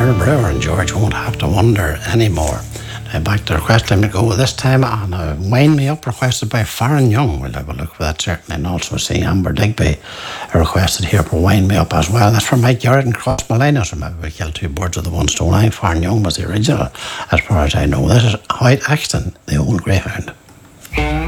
Earl Brewer and George won't have to wonder anymore. Now back to the request, time to go this time on a Wind Me Up requested by Farron Young. We'll have a look for that certainly, and also see Amber Digby requested here for Wind Me Up as well. That's from Mike Garrett and Cross Malinas. Remember, we killed two birds with the one stone. I think Farron Young was the original, as far as I know. This is Hoyt Axton, the Old Greyhound.